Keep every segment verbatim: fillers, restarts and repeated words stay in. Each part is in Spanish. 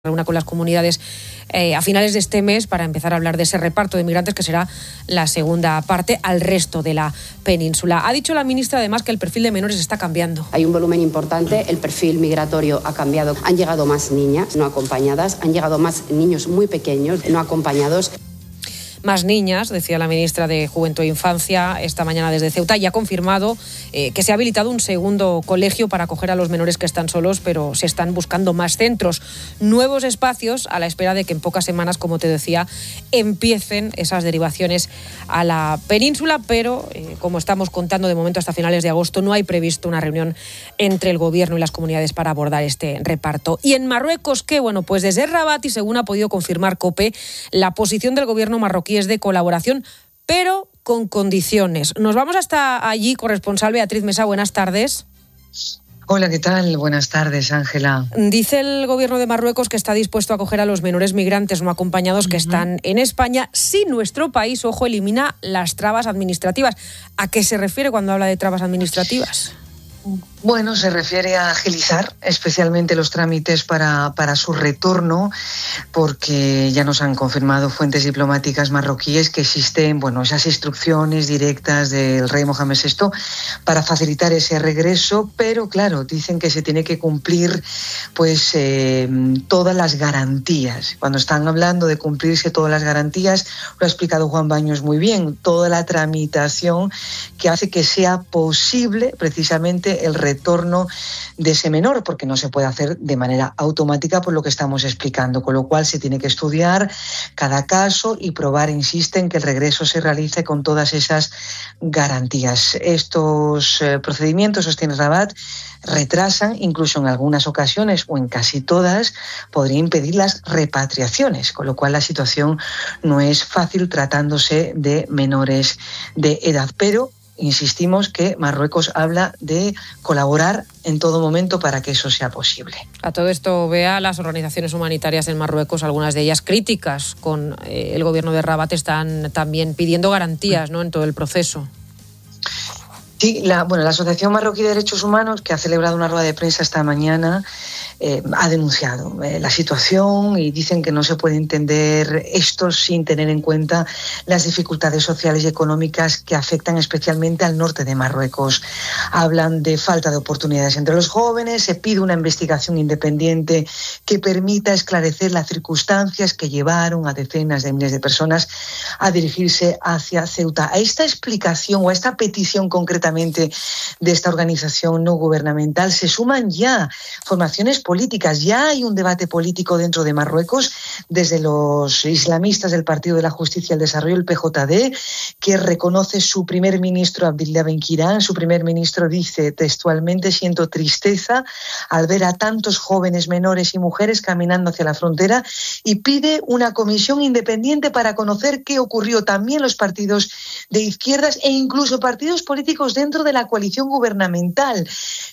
reúna con las comunidades eh, a finales de este mes para empezar a hablar de ese reparto de migrantes que será la segunda parte al resto de la península. Ha dicho la ministra además que el perfil de menores está cambiando. Hay un volumen importante, el perfil migratorio ha cambiado. Han llegado más niñas no acompañadas, han llegado más niños muy pequeños no acompañados. Más niñas, decía la ministra de Juventud e Infancia esta mañana desde Ceuta, y ha confirmado eh, que se ha habilitado un segundo colegio para acoger a los menores que están solos, pero se están buscando más centros, nuevos espacios, a la espera de que en pocas semanas, como te decía, empiecen esas derivaciones a la península, pero eh, como estamos contando de momento hasta finales de agosto, no hay previsto una reunión entre el gobierno y las comunidades para abordar este reparto. Y en Marruecos, ¿qué? Bueno, pues desde Rabat, y según ha podido confirmar COPE, la posición del gobierno marroquí es de colaboración, pero con condiciones. Nos vamos hasta allí, corresponsal Beatriz Mesa, buenas tardes. Hola, ¿qué tal? Buenas tardes, Ángela. Dice el gobierno de Marruecos que está dispuesto a acoger a los menores migrantes no acompañados que uh-huh. están en España si nuestro país, ojo, elimina las trabas administrativas. ¿A qué se refiere cuando habla de trabas administrativas? Bueno, se refiere a agilizar especialmente los trámites para, para su retorno, porque ya nos han confirmado fuentes diplomáticas marroquíes que existen, bueno, esas instrucciones directas del rey Mohamed sexto para facilitar ese regreso, pero claro, dicen que se tiene que cumplir pues eh, todas las garantías. Cuando están hablando de cumplirse todas las garantías, lo ha explicado Juan Baños muy bien, toda la tramitación que hace que sea posible precisamente el retorno retorno de ese menor, porque no se puede hacer de manera automática por lo que estamos explicando, con lo cual se tiene que estudiar cada caso y probar, insisten, que el regreso se realice con todas esas garantías. Estos eh, procedimientos, sostiene Rabat, retrasan, incluso en algunas ocasiones o en casi todas, podría impedir las repatriaciones, con lo cual la situación no es fácil tratándose de menores de edad, pero insistimos que Marruecos habla de colaborar en todo momento para que eso sea posible. A todo esto, vea, las organizaciones humanitarias en Marruecos, algunas de ellas críticas con eh, el gobierno de Rabat, están también pidiendo garantías, ¿no?, en todo el proceso. Sí, la, bueno, la Asociación Marroquí de Derechos Humanos, que ha celebrado una rueda de prensa esta mañana, eh, ha denunciado eh, la situación y dicen que no se puede entender esto sin tener en cuenta las dificultades sociales y económicas que afectan especialmente al norte de Marruecos. Hablan de falta de oportunidades entre los jóvenes, se pide una investigación independiente que permita esclarecer las circunstancias que llevaron a decenas de miles de personas a dirigirse hacia Ceuta. A esta explicación o a esta petición concreta de esta organización no gubernamental se suman ya formaciones políticas, ya hay un debate político dentro de Marruecos desde los islamistas del Partido de la Justicia y el Desarrollo, el P J D, que reconoce su primer ministro Abdillah Benquirán. Su primer ministro dice textualmente: siento tristeza al ver a tantos jóvenes, menores y mujeres caminando hacia la frontera, y pide una comisión independiente para conocer qué ocurrió. También los partidos de izquierdas e incluso partidos políticos de dentro de la coalición gubernamental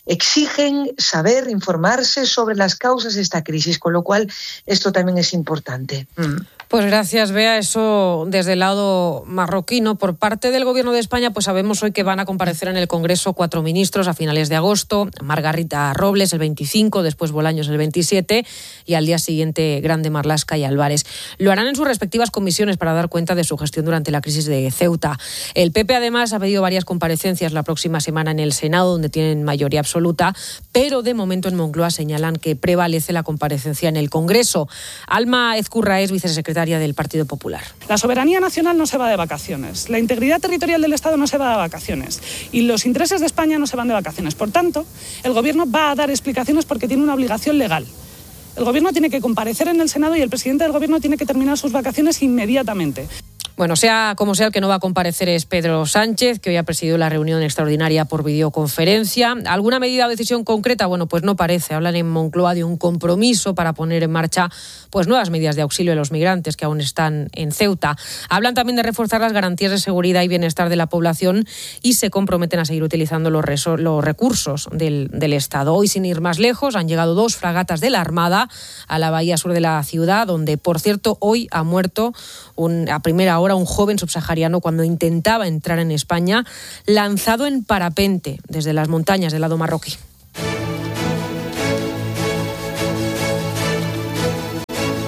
exigen saber, informarse sobre las causas de esta crisis, con lo cual esto también es importante. Mm. Pues gracias, Bea. Eso desde el lado marroquí, ¿no? Por parte del Gobierno de España, pues sabemos hoy que van a comparecer en el Congreso cuatro ministros a finales de agosto. Margarita Robles el veinticinco, después Bolaños el veintisiete y al día siguiente Grande, Marlaska y Álvarez. Lo harán en sus respectivas comisiones para dar cuenta de su gestión durante la crisis de Ceuta. El P P además ha pedido varias comparecencias la próxima semana en el Senado, donde tienen mayoría absoluta, pero de momento en Moncloa señalan que prevalece la comparecencia en el Congreso. Alma Ezcurra es vicesecretaria del Partido Popular. La soberanía nacional no se va de vacaciones, la integridad territorial del Estado no se va de vacaciones y los intereses de España no se van de vacaciones. Por tanto, el Gobierno va a dar explicaciones porque tiene una obligación legal. El Gobierno tiene que comparecer en el Senado y el presidente del Gobierno tiene que terminar sus vacaciones inmediatamente. Bueno, sea como sea, el que no va a comparecer es Pedro Sánchez, que hoy ha presidido la reunión extraordinaria por videoconferencia. ¿Alguna medida o decisión concreta? Bueno, pues no parece. Hablan en Moncloa de un compromiso para poner en marcha pues nuevas medidas de auxilio a los migrantes que aún están en Ceuta. Hablan también de reforzar las garantías de seguridad y bienestar de la población y se comprometen a seguir utilizando los, reso- los recursos del, del Estado. Hoy, sin ir más lejos, han llegado dos fragatas de la Armada a la bahía sur de la ciudad, donde, por cierto, hoy ha muerto un, a primera hora un joven subsahariano cuando intentaba entrar en España, lanzado en parapente desde las montañas del lado marroquí.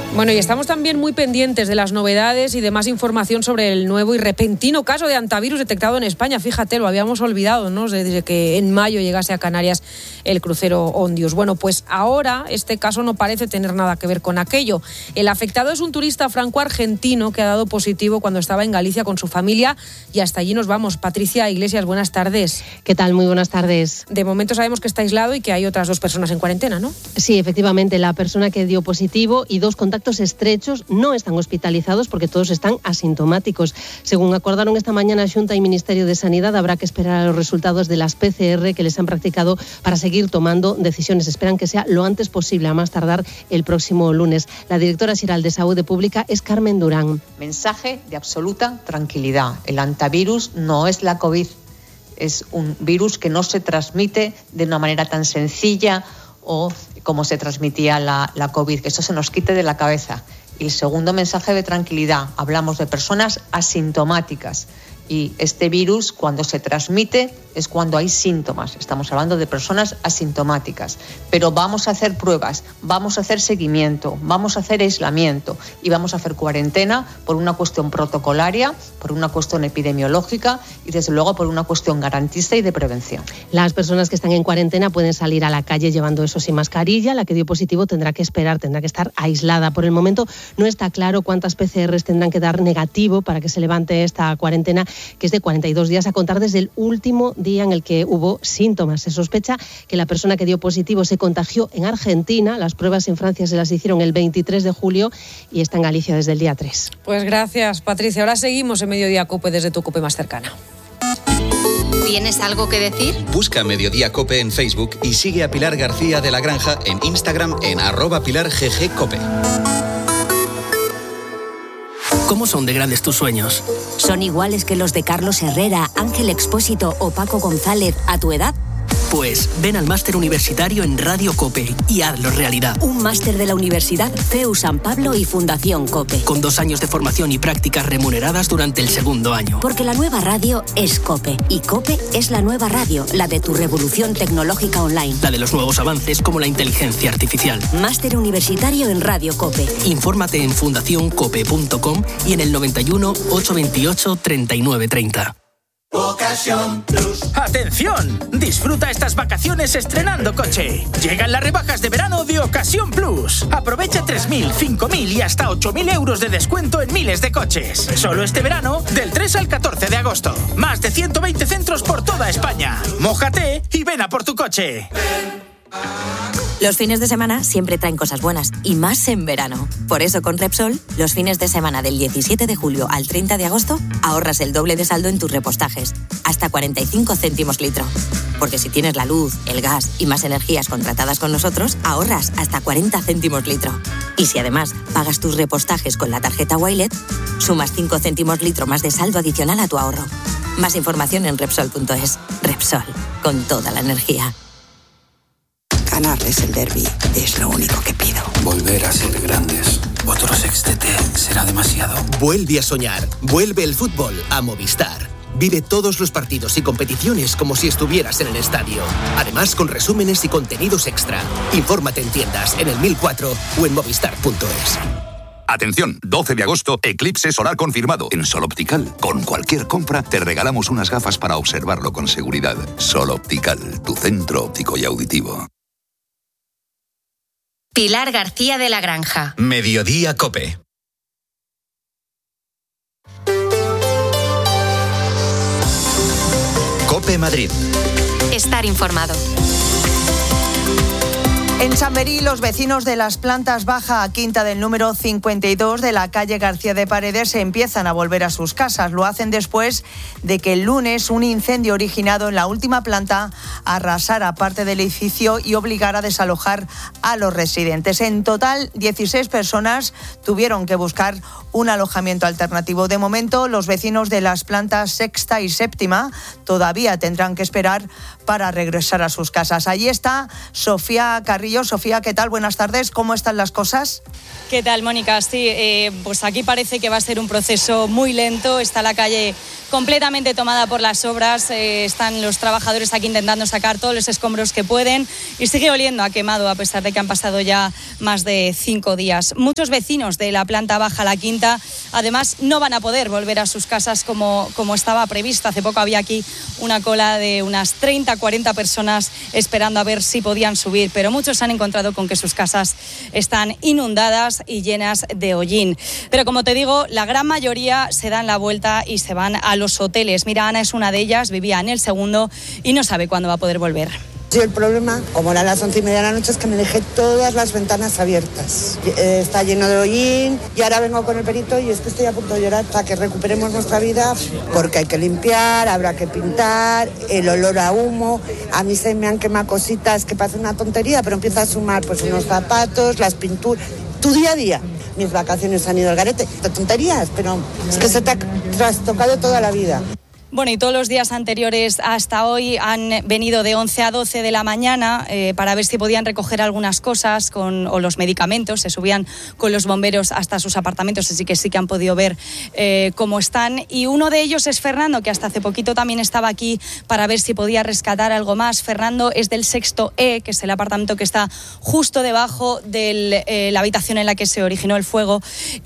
Bueno, y estamos también muy pendientes de las novedades y de más información sobre el nuevo y repentino caso de hantavirus detectado en España. Fíjate, lo habíamos olvidado, ¿no? Desde que en mayo llegase a Canarias el crucero Ondius. Bueno, pues ahora este caso no parece tener nada que ver con aquello. El afectado es un turista franco-argentino que ha dado positivo cuando estaba en Galicia con su familia y hasta allí nos vamos. Patricia Iglesias, buenas tardes. ¿Qué tal? Muy buenas tardes. De momento sabemos que está aislado y que hay otras dos personas en cuarentena, ¿no? Sí, efectivamente, la persona que dio positivo y dos contactos estrechos no están hospitalizados porque todos están asintomáticos. Según acordaron esta mañana Xunta y Ministerio de Sanidad, habrá que esperar a los resultados de las P C R que les han practicado para seguir tomando decisiones. Esperan que sea lo antes posible, a más tardar el próximo lunes. La directora xeral de Saúde Pública es Carmen Durán. Mensaje de absoluta tranquilidad. El hantavirus no es la COVID. Es un virus que no se transmite de una manera tan sencilla o como se transmitía la, la COVID, que eso se nos quite de la cabeza. Y el segundo mensaje de tranquilidad, hablamos de personas asintomáticas. Y este virus, cuando se transmite, es cuando hay síntomas. Estamos hablando de personas asintomáticas. Pero vamos a hacer pruebas, vamos a hacer seguimiento, vamos a hacer aislamiento y vamos a hacer cuarentena por una cuestión protocolaria, por una cuestión epidemiológica y, desde luego, por una cuestión garantista y de prevención. Las personas que están en cuarentena pueden salir a la calle llevando eso sin mascarilla. La que dio positivo tendrá que esperar, tendrá que estar aislada. Por el momento no está claro cuántas P C Rs tendrán que dar negativo para que se levante esta cuarentena, que es de cuarenta y dos días a contar desde el último día en el que hubo síntomas. Se sospecha que la persona que dio positivo se contagió en Argentina. Las pruebas en Francia se las hicieron el veintitrés de julio y está en Galicia desde el día tres. Pues gracias, Patricia. Ahora seguimos en Mediodía COPE desde tu COPE más cercana. ¿Tienes algo que decir? Busca Mediodía COPE en Facebook y sigue a Pilar García de la Granja en Instagram en arroba Pilar G G COPE. ¿Cómo son de grandes tus sueños? ¿Son iguales que los de Carlos Herrera, Ángel Expósito o Paco González a tu edad? Pues ven al máster universitario en Radio COPE y hazlo realidad. Un máster de la Universidad C E U San Pablo y Fundación COPE. Con dos años de formación y prácticas remuneradas durante el segundo año. Porque la nueva radio es COPE. Y COPE es la nueva radio, la de tu revolución tecnológica online. La de los nuevos avances como la inteligencia artificial. Máster universitario en Radio COPE. Infórmate en fundación cope punto com y en el noventa y uno, ochocientos veintiocho, treinta y nueve treinta. Ocasión Plus. ¡Atención! Disfruta estas vacaciones estrenando coche. Llegan las rebajas de verano de Ocasión Plus. Aprovecha tres mil, cinco mil y hasta ocho mil euros de descuento en miles de coches. Solo este verano, del tres al catorce de agosto. Más de ciento veinte centros por toda España. Mójate y ven a por tu coche. Los fines de semana siempre traen cosas buenas, y más en verano. Por eso con Repsol, los fines de semana del diecisiete de julio al treinta de agosto, ahorras el doble de saldo en tus repostajes, hasta cuarenta y cinco céntimos litro. Porque si tienes la luz, el gas y más energías contratadas con nosotros, ahorras hasta cuarenta céntimos litro. Y si además pagas tus repostajes con la tarjeta Wilet, sumas cinco céntimos litro más de saldo adicional a tu ahorro. Más información en Repsol punto es. Repsol, con toda la energía. Ganarles el derbi es lo único que pido. Volver a ser grandes. Otro sextete será demasiado. Vuelve a soñar. Vuelve el fútbol a Movistar. Vive todos los partidos y competiciones como si estuvieras en el estadio. Además, con resúmenes y contenidos extra. Infórmate en tiendas, en el mil cuatro o en movistar punto es. Atención, doce de agosto, eclipse solar confirmado en Sol Optical. Con cualquier compra te regalamos unas gafas para observarlo con seguridad. Sol Optical, tu centro óptico y auditivo. Pilar García de la Granja. Mediodía COPE. COPE Madrid. Estar informado. En Chamberí, los vecinos de las plantas baja a quinta del número cincuenta y dos de la calle García de Paredes se empiezan a volver a sus casas. Lo hacen después de que el lunes un incendio originado en la última planta arrasara parte del edificio y obligara a desalojar a los residentes. En total, dieciséis personas tuvieron que buscar un alojamiento alternativo. De momento, los vecinos de las plantas sexta y séptima todavía tendrán que esperar para regresar a sus casas. Allí está Sofía Carrillo. Sofía, ¿qué tal? Buenas tardes. ¿Cómo están las cosas? ¿Qué tal, Mónica? Sí, eh, pues aquí parece que va a ser un proceso muy lento. Está la calle completamente tomada por las obras. Eh, están los trabajadores aquí intentando sacar todos los escombros que pueden y sigue oliendo a quemado a pesar de que han pasado ya más de cinco días. Muchos vecinos de la planta baja, la quinta, además no van a poder volver a sus casas como, como estaba previsto. Hace poco había aquí una cola de unas treinta, cuarenta personas esperando a ver si podían subir, pero muchos han encontrado con que sus casas están inundadas y llenas de hollín. Pero como te digo, la gran mayoría se dan la vuelta y se van a los hoteles. Mira, Ana es una de ellas, vivía en el segundo y no sabe cuándo va a poder volver. Yo el problema, como eran las once y media de la noche, es que me dejé todas las ventanas abiertas. Eh, está lleno de hollín y ahora vengo con el perito y es que estoy a punto de llorar para que recuperemos nuestra vida, porque hay que limpiar, habrá que pintar, el olor a humo. A mí se me han quemado cositas que parecen una tontería, pero empieza a sumar pues unos zapatos, las pinturas, tu día a día. Mis vacaciones han ido al garete, de tonterías, pero es que se te ha trastocado toda la vida. Bueno, y todos los días anteriores hasta hoy han venido de once a doce de la mañana eh, para ver si podían recoger algunas cosas con, o los medicamentos. Se subían con los bomberos hasta sus apartamentos, así que sí que han podido ver eh, cómo están. Y uno de ellos es Fernando, que hasta hace poquito también estaba aquí para ver si podía rescatar algo más. Fernando es del sexto E, que es el apartamento que está justo debajo de eh, la habitación en la que se originó el fuego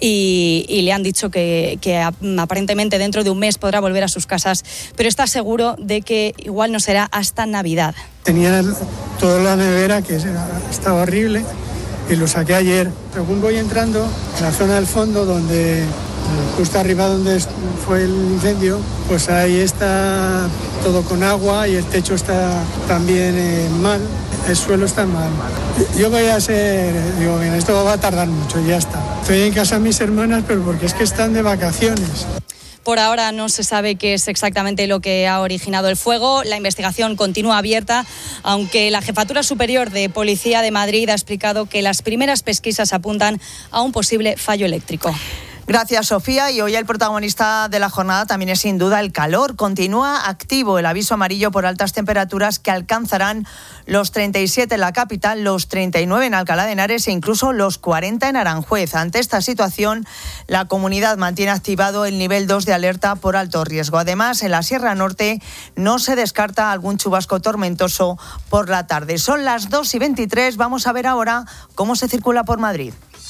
y, y le han dicho que, que aparentemente dentro de un mes podrá volver a sus casas, pero está seguro de que igual no será hasta Navidad. Tenía toda la nevera, que estaba horrible, y lo saqué ayer. Según voy entrando en la zona del fondo, donde justo arriba donde fue el incendio, pues ahí está todo con agua y el techo está también eh, mal, el suelo está mal. Yo voy a ser, digo, bien, esto va a tardar mucho y ya está. Estoy en casa de mis hermanas, pero porque es que están de vacaciones. Por ahora no se sabe qué es exactamente lo que ha originado el fuego. La investigación continúa abierta, aunque la Jefatura Superior de Policía de Madrid ha explicado que las primeras pesquisas apuntan a un posible fallo eléctrico. Gracias, Sofía. Y hoy el protagonista de la jornada también es sin duda el calor. Continúa activo el aviso amarillo por altas temperaturas que alcanzarán los treinta y siete en la capital, los treinta y nueve en Alcalá de Henares e incluso los cuarenta en Aranjuez. Ante esta situación, la comunidad mantiene activado el nivel dos de alerta por alto riesgo. Además, en la Sierra Norte no se descarta algún chubasco tormentoso por la tarde. Son las dos y veintitrés. Vamos a ver ahora cómo se circula por Madrid.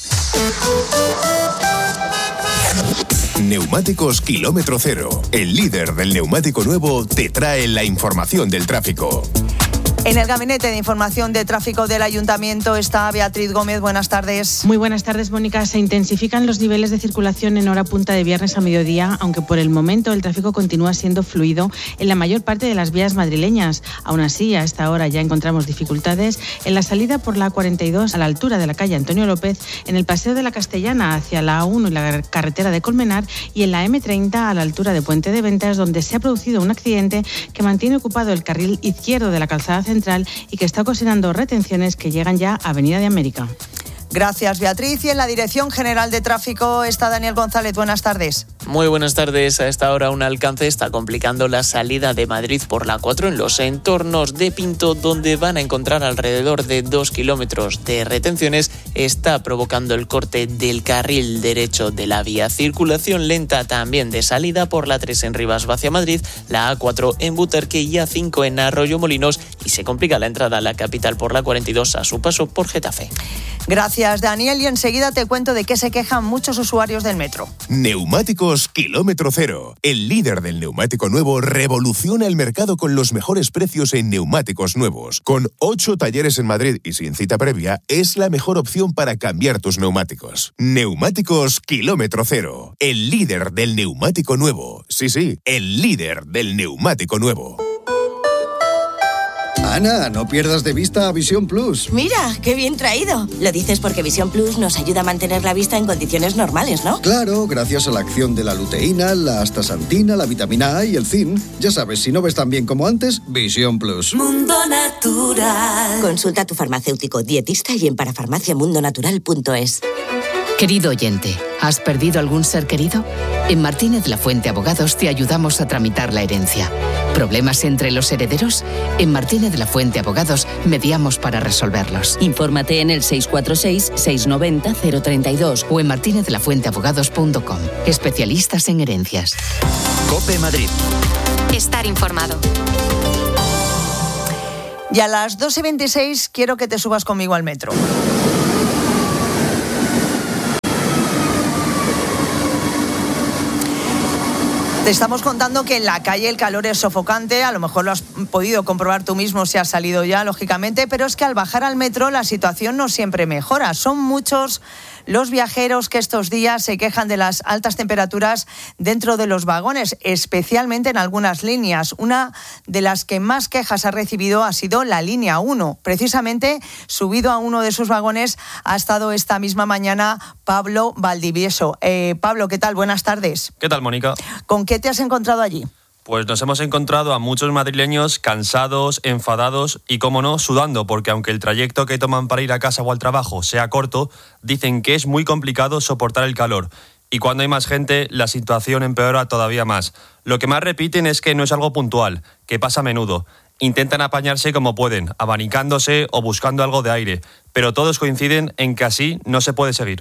Neumáticos Kilómetro Cero, el líder del neumático nuevo, te trae la información del tráfico. En el Gabinete de Información de Tráfico del Ayuntamiento está Beatriz Gómez. Buenas tardes. Muy buenas tardes, Mónica. Se intensifican los niveles de circulación en hora punta de viernes a mediodía, aunque por el momento el tráfico continúa siendo fluido en la mayor parte de las vías madrileñas. Aún así, a esta hora ya encontramos dificultades en la salida por la A cuarenta y dos a la altura de la calle Antonio López, en el Paseo de la Castellana hacia la A uno y la carretera de Colmenar y en la eme treinta a la altura de Puente de Ventas, donde se ha producido un accidente que mantiene ocupado el carril izquierdo de la calzada central y que está ocasionando retenciones que llegan ya a Avenida de América. Gracias, Beatriz. Y en la Dirección General de Tráfico está Daniel González. Buenas tardes. Muy buenas tardes. A esta hora un alcance está complicando la salida de Madrid por la cuatro en los entornos de Pinto, donde van a encontrar alrededor de dos kilómetros de retenciones. Está provocando el corte del carril derecho de la vía. Circulación lenta también de salida por la tres en Rivas hacia Madrid, la A cuatro en Butarque y A cinco en Arroyo Molinos, y se complica la entrada a la capital por la cuarenta y dos a su paso por Getafe. Gracias, Daniel. Y enseguida te cuento de qué se quejan muchos usuarios del metro. Neumáticos Kilómetro Cero. El líder del neumático nuevo revoluciona el mercado con los mejores precios en neumáticos nuevos. Con ocho talleres en Madrid y sin cita previa, es la mejor opción para cambiar tus neumáticos. Neumáticos Kilómetro Cero. El líder del neumático nuevo. Sí, sí, el líder del neumático nuevo. Ana, no pierdas de vista a Visión Plus. Mira, qué bien traído. Lo dices porque Visión Plus nos ayuda a mantener la vista en condiciones normales, ¿no? Claro, gracias a la acción de la luteína, la astaxantina, la vitamina A y el zinc. Ya sabes, si no ves tan bien como antes, Visión Plus. Mundo Natural. Consulta a tu farmacéutico, dietista y en parafarmaciamundonatural punto es. Querido oyente, ¿has perdido algún ser querido? En Martínez de la Fuente Abogados te ayudamos a tramitar la herencia. ¿Problemas entre los herederos? En Martínez de la Fuente Abogados mediamos para resolverlos. Infórmate en el seis cuatro seis, seis nueve cero, cero tres dos o en martinez de la fuente abogados punto com. Especialistas en herencias. COPE Madrid. Estar informado. Y a las dos y veintiséis quiero que te subas conmigo al metro. Te estamos contando que en la calle el calor es sofocante, a lo mejor lo has podido comprobar tú mismo si has salido ya, lógicamente, pero es que al bajar al metro la situación no siempre mejora. Son muchos los viajeros que estos días se quejan de las altas temperaturas dentro de los vagones, especialmente en algunas líneas. Una de las que más quejas ha recibido ha sido la línea uno. Precisamente, subido a uno de sus vagones ha estado esta misma mañana Pablo Valdivieso. Eh, Pablo, ¿qué tal? Buenas tardes. ¿Qué tal, Mónica? ¿Con qué te has encontrado allí? Pues nos hemos encontrado a muchos madrileños cansados, enfadados y, cómo no, sudando, porque aunque el trayecto que toman para ir a casa o al trabajo sea corto, dicen que es muy complicado soportar el calor. Y cuando hay más gente, la situación empeora todavía más. Lo que más repiten es que no es algo puntual, que pasa a menudo. Intentan apañarse como pueden, abanicándose o buscando algo de aire, pero todos coinciden en que así no se puede seguir.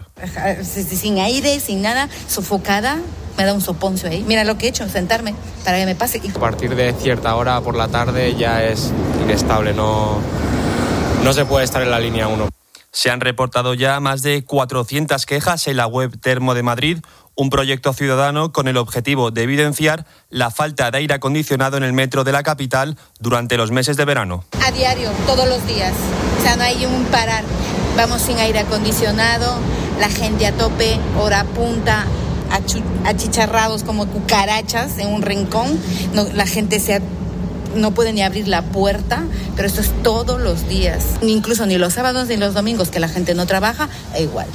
Sin aire, sin nada, sofocada, me da un soponcio ahí. Mira lo que he hecho, sentarme para que me pase. A partir de cierta hora por la tarde ya es inestable, no, no se puede estar en la línea uno. Se han reportado ya más de cuatrocientas quejas en la web Termo de Madrid, un proyecto ciudadano con el objetivo de evidenciar la falta de aire acondicionado en el metro de la capital durante los meses de verano. A diario, todos los días, o sea, no hay un parar. Vamos sin aire acondicionado, la gente a tope, hora punta, achicharrados como cucarachas en un rincón, no, la gente se ha... no puede ni abrir la puerta, pero esto es todos los días. Incluso ni los sábados ni los domingos, que la gente no trabaja, e igual.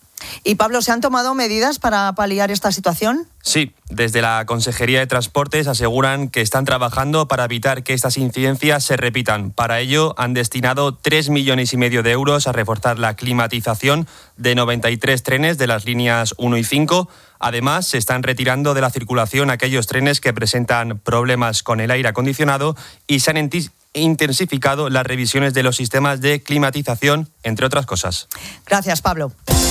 Y Pablo, ¿se han tomado medidas para paliar esta situación? Sí, desde la Consejería de Transportes aseguran que están trabajando para evitar que estas incidencias se repitan. Para ello han destinado tres millones y medio de euros a reforzar la climatización de noventa y tres trenes de las líneas uno y cinco. Además, se están retirando de la circulación aquellos trenes que presentan problemas con el aire acondicionado y se han intensificado las revisiones de los sistemas de climatización, entre otras cosas. Gracias, Pablo.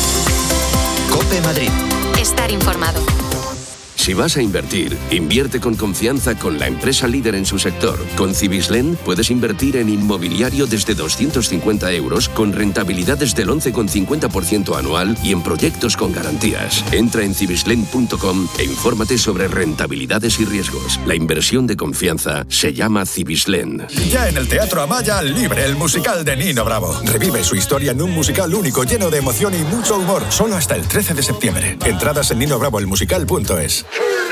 COPE Madrid. Estar informado. Si vas a invertir, invierte con confianza con la empresa líder en su sector. Con Cibislen puedes invertir en inmobiliario desde doscientos cincuenta euros con rentabilidades del once coma cincuenta por ciento anual y en proyectos con garantías. Entra en cibislen punto com e infórmate sobre rentabilidades y riesgos. La inversión de confianza se llama Cibislen. Ya en el Teatro Amaya, Libre, el musical de Nino Bravo. Revive su historia en un musical único, lleno de emoción y mucho humor. Solo hasta el trece de septiembre. Entradas en nino bravo el musical punto es.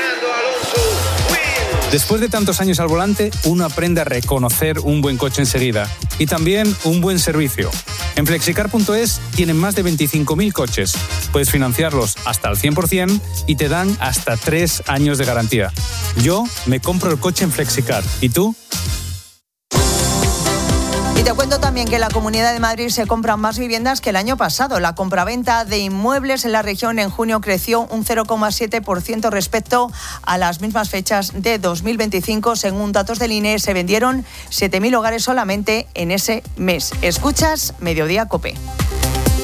Después de tantos años al volante, uno aprende a reconocer un buen coche enseguida y también un buen servicio. En flexicar punto es tienen más de veinticinco mil coches. Puedes financiarlos hasta al cien por ciento y te dan hasta tres años de garantía. Yo me compro el coche en Flexicar. ¿Y tú? Y te cuento también que en la Comunidad de Madrid se compran más viviendas que el año pasado. La compraventa de inmuebles en la región en junio creció un cero coma siete por ciento respecto a las mismas fechas de dos mil veinticinco. Según datos del I N E, se vendieron siete mil hogares solamente en ese mes. Escuchas Mediodía COPE.